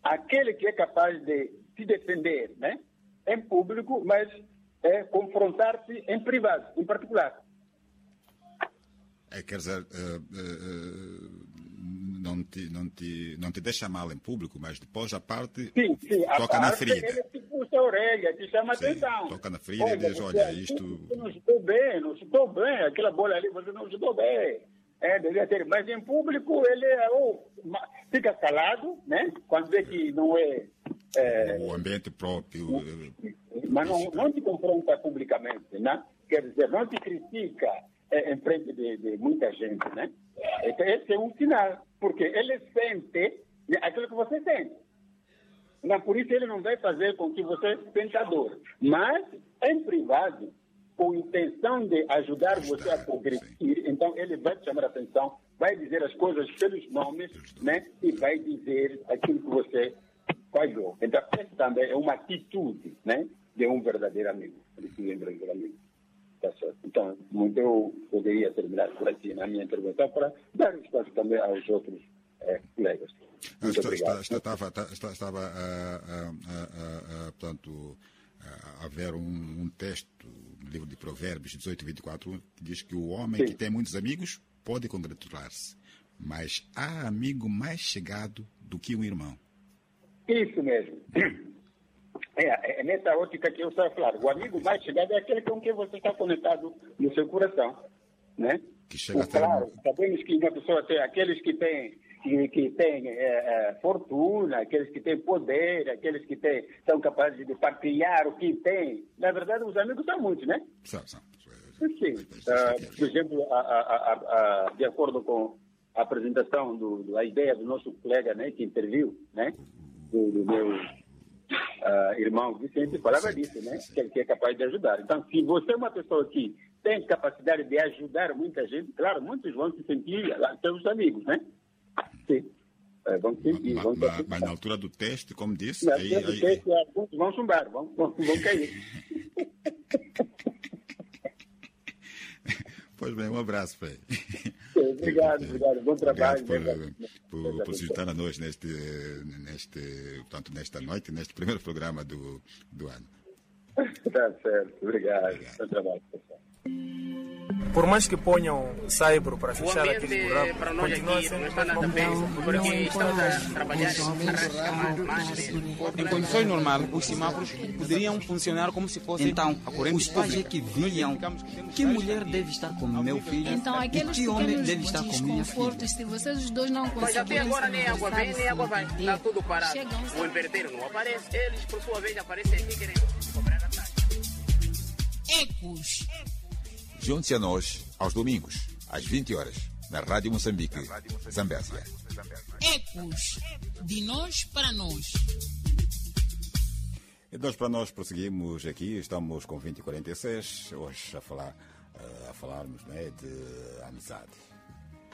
aquele que é capaz de se defender, né, em público, mas confrontar-se em privado, em particular. Quer dizer, não te deixa mal em público, mas depois a parte sim, toca a na parte, ferida. ele te puxa a orelha, te chama Sim, atenção. toca na ferida e diz, olha, isto... Não estou bem, aquela bola ali, você não estou bem. Deveria ter, mas em público ele fica calado, né? Quando vê que não é... o ambiente próprio... mas não te confronta publicamente, né? Quer dizer, não te critica em frente de muita gente, né? Então, esse é um sinal, porque ele sente aquilo que você sente. Não, por isso ele não vai fazer com que você sinta a dor. Mas, em privado, com intenção de ajudar você a progredir, então ele vai te chamar a atenção, vai dizer as coisas pelos nomes, né? E vai dizer aquilo que você falhou. Então, essa também é uma atitude, né? De um verdadeiro amigo. Tá certo. Então, eu poderia terminar por aqui na minha intervenção para dar espaço também aos outros colegas. Muito obrigado. Estava portanto, a ver um texto no livro de Provérbios 18:24 que diz que o homem que tem muitos amigos pode congratular-se, mas há amigo mais chegado do que um irmão. Isso mesmo. É nessa ótica que eu estou a falar. O amigo mais chegado é aquele com quem você está conectado no seu coração, né? Que chega claro, sabemos que uma pessoa tem aqueles que têm fortuna, aqueles que têm poder, aqueles que são capazes de partilhar o que têm. Na verdade, os amigos são muitos, né? São. Sim. Por exemplo, de acordo com a apresentação da ideia do nosso colega, né, que interviu, né, do meu irmão Vicente, falava disso, né, que é capaz de ajudar. Então, se você é uma pessoa que tem capacidade de ajudar muita gente, claro, muitos vão se sentir seus amigos, né? Sim. Vão se sentir. Mas na altura do teste, como disse... Na altura do teste, alguns vão chumbar, vão cair. Pois bem, um abraço, Frei. Obrigado. Bom trabalho. Por se juntar a nós nesta noite, neste primeiro programa do ano. Tá certo. Obrigado. Bom trabalho, pessoal. Por mais que ponham saibro para fechar aquele buraco, para nós aqui não está nada bem, porque estamos a trabalhar em condições normais, os semáforos poderiam funcionar como se fosse então, a corrente os pais é que viam que mulher deve estar com meu filho então, e que homem deve estar com minha filha. Se vocês os dois não conseguem... Mas até agora nem água vem, nem água vai. Está tudo parado. O inverter não aparece. Eles, por sua vez, aparecem aqui querendo cobrar a taxa. Ecos. Junte-se a nós aos domingos, às 20 horas, na Rádio Moçambique, Zambésia. Ecos. De nós para nós. E nós para nós prosseguimos aqui, estamos com 20h46, hoje a falarmos, né, de amizade.